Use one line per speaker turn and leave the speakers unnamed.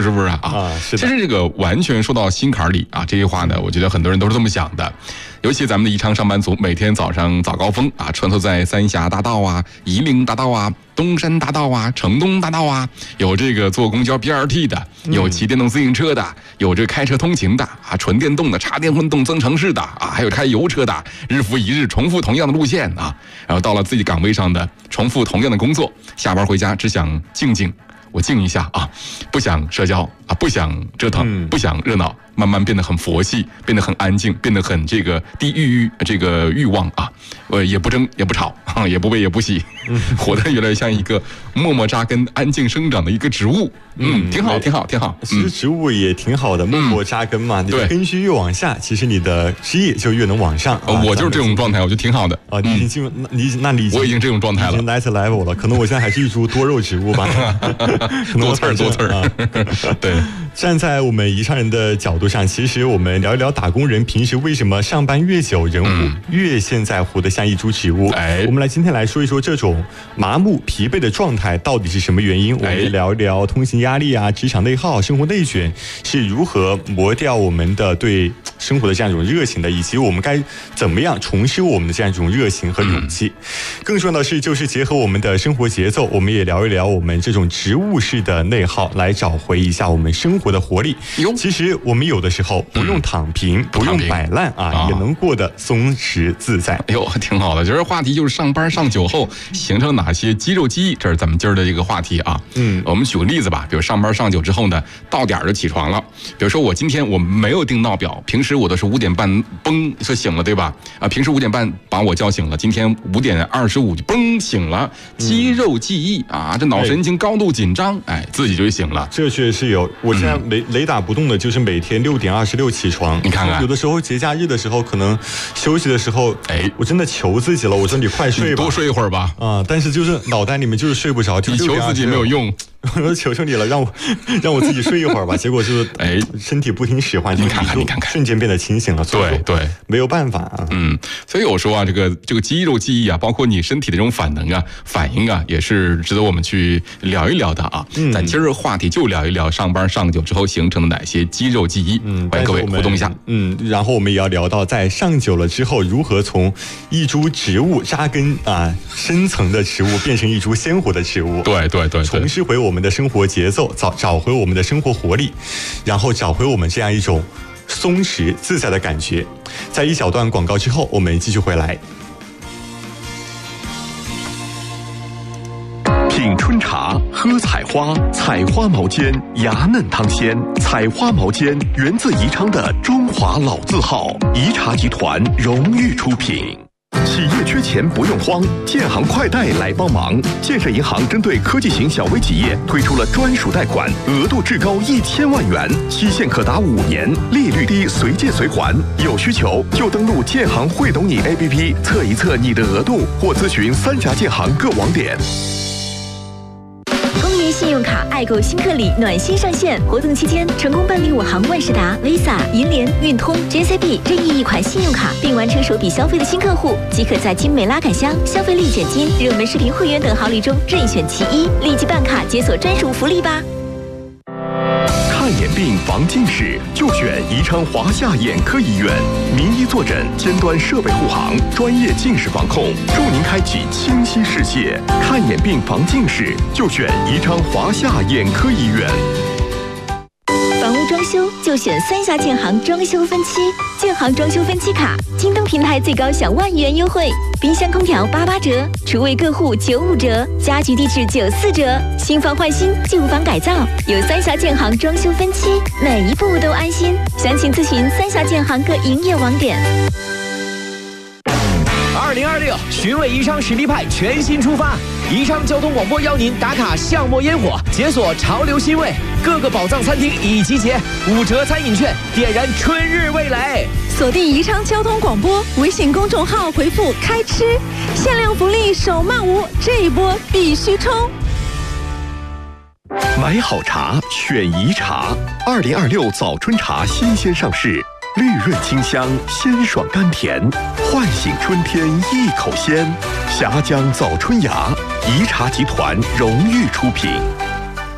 是不是啊？是的。其实这个完全说到心坎里啊，这句话呢，我觉得很多人都是这么想的。尤其咱们的宜昌上班族，每天早上早高峰啊，穿梭在三峡大道啊、夷陵大道啊、东山大道啊、城东大道啊，有这个坐公交 BRT 的，有骑电动自行车的，有这开车通勤的啊，纯电动的、插电混动增程式的啊，还有开油车的，日复一日重复同样的路线啊，然后到了自己岗位上的重复同样的工作，下班回家只想静静，我静一下啊，不想社交啊，不想折腾，不想热闹。慢慢变得很佛系，变得很安静，变得很这个低欲望啊，也不争也不吵，也不悲也不喜，活得越来越像一个默默扎根、安静生长的一个植物。挺好。
其实植物也挺好的，默默扎根嘛。你的根须越往下，其实你的枝叶就越能往上。
我就是这种状态，我觉得挺好的。
你已经进入
我已经这种状态了，
已经 next level 了。可能我现在还是一株多肉植物吧，
多刺儿。对，
站在我们宜昌人的角度上，其实我们聊一聊打工人平时为什么上班越久，人越现在活得像一株植物。我们今天来说一说这种麻木疲惫的状态到底是什么原因。我们聊一聊通行压力啊、职场内耗、生活内卷是如何磨掉我们的对生活的这样一种热情的，以及我们该怎么样重拾我们的这样一种热情和勇气。更重要的是，就是结合我们的生活节奏，我们也聊一聊我们这种植物式的内耗，来找回一下我们生活的活力。其实我们有的时候不用躺平，不用摆烂啊，也能过得松弛自在。
挺好的。今儿话题就是上班上久后形成哪些肌肉记忆，这是咱们今儿的一个话题啊。我们举个例子吧，比如上班上久之后呢，到点就起床了。比如说我今天我没有定闹表，平时我都是5点半嘣就醒了，对吧？平时5点半把我叫醒了，今天5点25就嘣醒了，肌肉记忆啊，这脑神经高度紧张，自己就醒了。
这确实是有，我现在雷打不动的就是每天6点26起床。
你看看，
有的时候节假日的时候，可能休息的时候，我真的求自己了，我说你快睡吧，
多睡一会儿吧。
但是就是脑袋里面就是睡不着，
你求自己没有用。
我说求求你了，让我自己睡一会儿吧。结果就是身体不听使唤，
你看看，
瞬间变得清醒了。
对，
没有办法啊。
所以我说啊，这个肌肉记忆啊，包括你身体的这种反能啊、反应啊，也是值得我们去聊一聊的啊。咱今儿话题就聊一聊上班上久之后形成的哪些肌肉记忆。欢迎各位互动一下。
然后我们也要聊到在上久了之后，如何从一株植物扎根啊深层的植物变成一株鲜活的植物。
对，
重拾回我们的生活节奏，找回我们的生活活力，然后找回我们这样一种松弛自在的感觉。在一小段广告之后，我们继续回来。
品春茶，喝采花，采花毛尖，芽嫩汤鲜。采花毛尖源自宜昌的中华老字号，宜茶集团荣誉出品。企业缺钱不用慌，建行快贷来帮忙。建设银行针对科技型小微企业推出了专属贷款，额度至高1000万元，期限可达5年，利率低，随借随还。有需求就登录建行会懂你 APP 测一测你的额度，或咨询3家建行各网点。
信用卡爱购新客礼暖心上线，活动期间成功办理我行万事达、Visa、银联、运通、JCB 任意一款信用卡，并完成首笔消费的新客户，即可在精美拉杆箱、消费立减金、热门视频会员等好礼中任选其一，立即办卡解锁专属福利吧！
看眼病防近视，就选宜昌华夏眼科医院，名医坐诊，尖端设备护航，专业近视防控，助您开启清晰视界。看眼病防近视，就选宜昌华夏眼科医院。
房屋装修就选3峡建行装修分期，建行装修分期卡，京东平台最高享1万元优惠，冰箱空调88折，厨卫各户95折，家居地质94折，新房换新，旧房改造，有3峡建行装修分期，每一步都安心。详情咨询3峡建行各营业网点。
2026寻味宜昌实力派全新出发，宜昌交通广播邀您打卡巷陌烟火，解锁潮流新味，各个宝藏餐厅已集结，5折餐饮券，点燃春日味蕾。
锁定宜昌交通广播微信公众号，回复开吃，限量福利手慢无，这一波必须冲！
买好茶选宜茶，2026早春茶新鲜上市，绿润清香，鲜爽甘甜，唤醒春天一口鲜。峡江早春芽，宜茶集团荣誉出品。